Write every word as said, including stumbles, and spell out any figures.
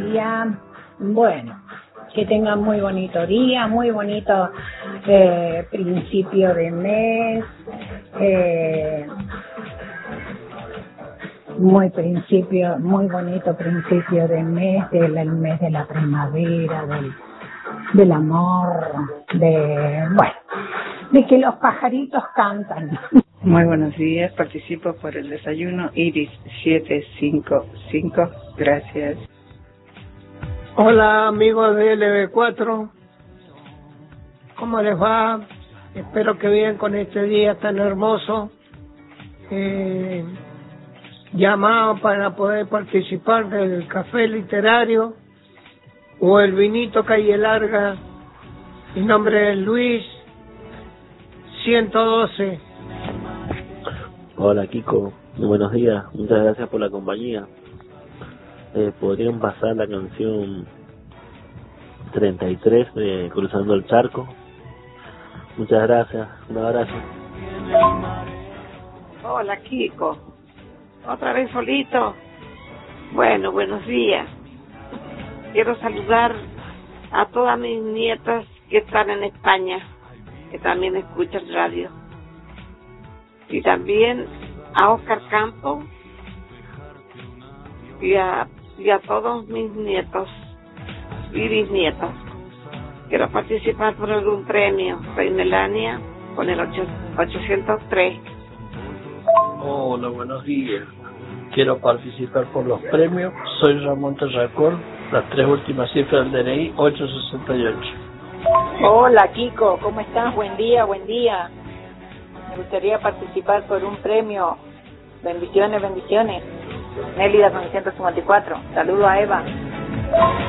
día. Bueno, que tengan muy bonito día, muy bonito eh, principio de mes, eh, muy principio, muy bonito principio de mes, del el mes de la primavera, del, del amor, de, bueno, de que los pajaritos cantan. Muy buenos días, participo por el desayuno Iris siete cinco cinco, gracias. Hola amigos de L B cuatro, ¿cómo les va? Espero que bien con este día tan hermoso. Eh, llamado para poder participar del café literario o el vinito calle larga. Mi nombre es Luis, ciento doce. Hola Kiko, muy buenos días, muchas gracias por la compañía. Eh, ¿Podrían pasar la canción treinta y tres de Cruzando el Charco? Muchas gracias, un abrazo. Hola Kiko, otra vez solito. Bueno, buenos días. Quiero saludar a todas mis nietas que están en España, que también escuchan radio. Y también a Oscar Campo y a, y a todos mis nietos y bisnietos. Quiero participar por algún premio. Soy Melania con el ochocientos tres. Hola, buenos días. Quiero participar por los premios. Soy Ramón Terracor. Las tres últimas cifras del D N I, ochocientos sesenta y ocho. Hola Kiko, ¿cómo estás? Buen día, buen día. Me gustaría participar por un premio. Bendiciones, bendiciones. Nélida con ciento cincuenta y cuatro. Saludo a Eva.